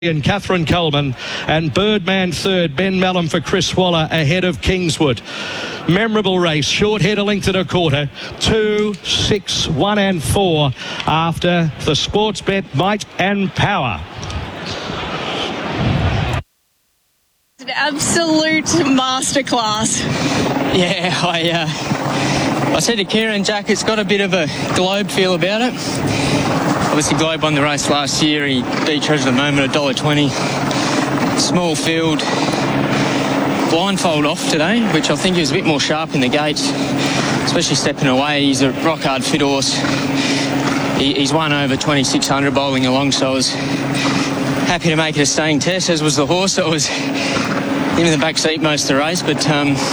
and Catherine Coleman, and Birdman third, Ben Mellon for Chris Waller ahead of Kingswood. Memorable race, short head a length and a quarter, 2, 6, 1 and 4 after the sports bet Might and Power. An absolute masterclass. Yeah, I said to Kieran, Jack, it's got a bit of a Globe feel about it. Obviously, Globe won the race last year. He beat Treasure of the Moment $1.20. Small field. Blindfold off today, which I think he was a bit more sharp in the gates, especially stepping away. He's a rock hard fit horse. He's won over 2,600 bowling along, so I was happy to make it a staying test, as was the horse. That was in the back seat most of the race, but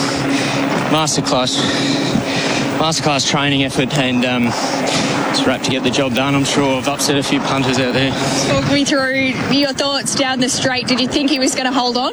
masterclass training effort, and it's wrapped to get the job done. I'm sure I've upset a few punters out there. Talk me through your thoughts down the straight. Did you think he was going to hold on?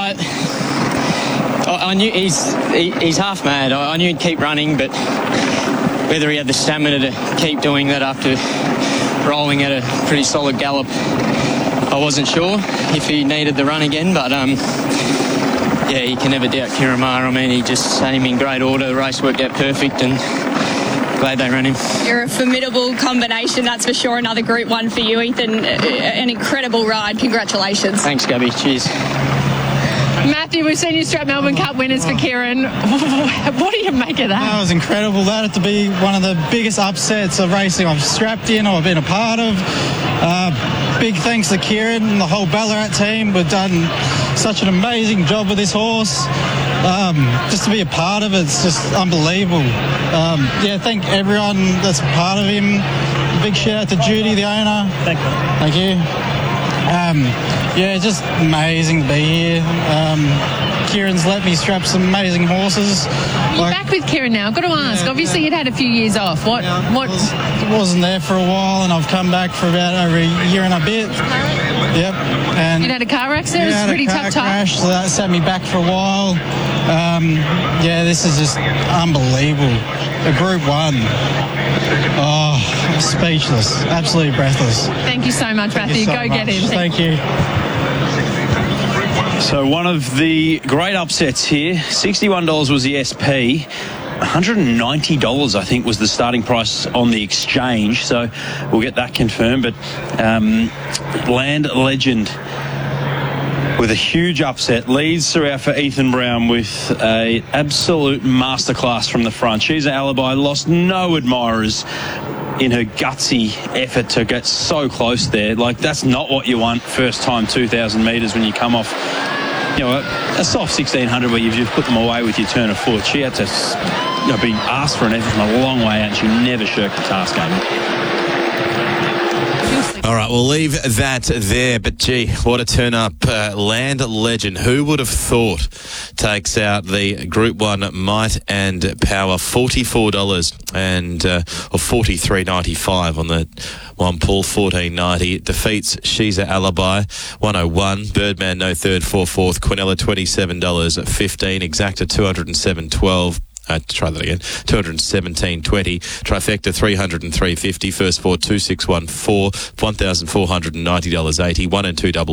I knew he's half mad. I knew he'd keep running, but whether he had the stamina to keep doing that after rolling at a pretty solid gallop, I wasn't sure if he needed the run again, but yeah, you can never doubt Kieran Maher. I mean, he just had him in great order. The race worked out perfect, and glad they ran him. You're a formidable combination, that's for sure. Another Group 1 for you, Ethan. An incredible ride. Congratulations. Thanks, Gabby. Cheers. Matthew, we've seen you strap Melbourne Cup winners for Kieran. What do you make of that? That was incredible. That had to be one of the biggest upsets of racing I've strapped in or I've been a part of. Big thanks to Kieran and the whole Ballarat team. We've done such an amazing job with this horse. Just to be a part of it's just unbelievable. Thank everyone that's a part of him. Big shout out to Judy, the owner. Thank you. Just amazing to be here. Kieran's let me strap some amazing horses. You're back with Kieran now. I've got to ask. Obviously, you'd had a few years off. What? Wasn't there for a while, and I've come back for about over a year and a bit. Yep. And you had a car accident. It was pretty tough crash, so that set me back for a while. This is just unbelievable. A Group 1. Oh, speechless. Absolutely breathless. Thank you so much, Matthew. Go get him. Thank you. So one of the great upsets here, $61 was the SP. $190, I think, was the starting price on the exchange. So we'll get that confirmed. But Land Legend with a huge upset leads throughout for Ethan Brown with a absolute masterclass from the front. She's an Alibi, lost no admirers in her gutsy effort to get so close there. Like, that's not what you want first time 2,000 metres when you come off, a soft 1,600 where you've just put them away with your turn of foot. She had to be asked for an effort from a long way out, and she never shirked the task, Amy. All right, we'll leave that there. But, gee, what a turn-up. Land Legend, who would have thought, takes out the Group 1 Might and Power, $44 and or $43.95 on the one pull, $14.90. Defeats She's a Alibi, $101. Birdman, no third, 4 fourth. Quinella, $27.15. Exacta, $207.12. Try that again. $217.20. Trifecta, $303.50. First four, 2,614. $1,490.80. 1 and 2 double,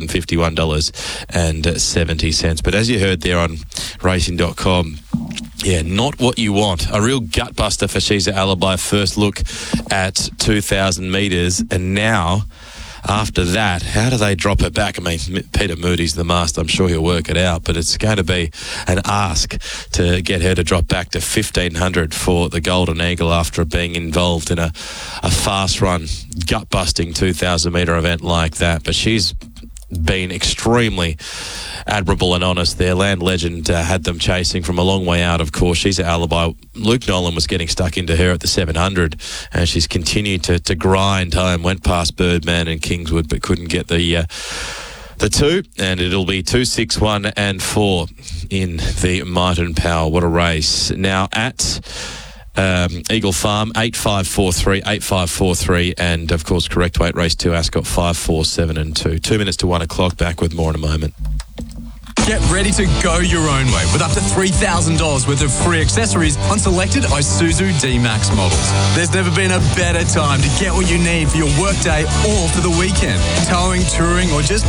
$151.70. But as you heard there on Racing.com, not what you want. A real gut buster for She's a Alibi. First look at 2,000 metres, and now, after that, how do they drop it back? I mean, Peter Moody's the master. I'm sure he'll work it out, but it's going to be an ask to get her to drop back to 1,500 for the Golden Eagle after being involved in a fast-run, gut-busting 2,000-metre event like that. But she's been extremely admirable and honest there. Land Legend had them chasing from a long way out, of course. She's an Alibi. Luke Nolan was getting stuck into her at the 700, and she's continued to grind home. Went past Birdman and Kingswood, but couldn't get the two, and it'll be 2, 6, 1 and 4 in the Might and Power. What a race. Now at Eagle Farm, 8543, and of course correct weight race 2, Ascot 547 and 2. 2 minutes to 1 o'clock. Back with more in a moment. Get ready to go your own way with up to $3,000 worth of free accessories on selected Isuzu D-Max models. There's never been a better time to get what you need for your workday or for the weekend. Towing, touring, or just